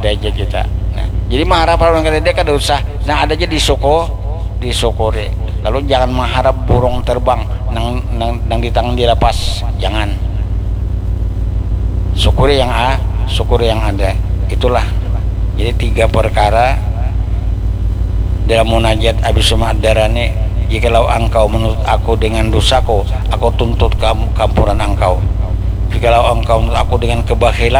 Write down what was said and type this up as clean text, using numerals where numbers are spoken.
ada aja kita. Nah, jadi mengharap orang gede kan usah. Nah, ada aja disyukuri. Lalu jangan mengharap burung terbang nang di tangan dilepas, jangan. Syukuri yang ada. Itulah. Jadi 3 perkara dalam munajat Abi Suma Ad-Darani. Jikalau engkau menuntut aku dengan dosaku, aku tuntut kamu kampuran engkau. Jikalau engkau menuntut aku dengan kebakilan,